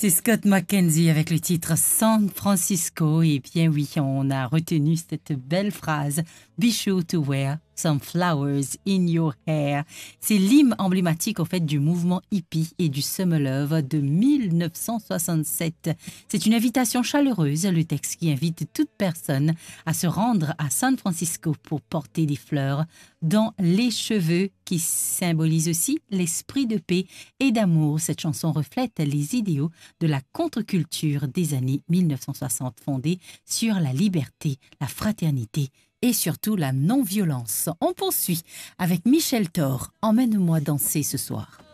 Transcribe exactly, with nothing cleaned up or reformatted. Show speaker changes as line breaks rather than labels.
C'est Scott McKenzie avec le titre San Francisco. Et bien oui, on a retenu cette belle phrase « Be sure to wear some flowers in your hair ». C'est l'hymne emblématique au fait du mouvement hippie et du Summer Love de mille neuf cent soixante-sept. C'est une invitation chaleureuse, le texte qui invite toute personne à se rendre à San Francisco pour porter des fleurs dans les cheveux, qui symbolise aussi l'esprit de paix et d'amour. Cette chanson reflète les idéaux de la contre-culture des années mille neuf cent soixante, fondée sur la liberté, la fraternité et surtout la non-violence. On poursuit avec Michel Thor. Emmène-moi danser ce soir.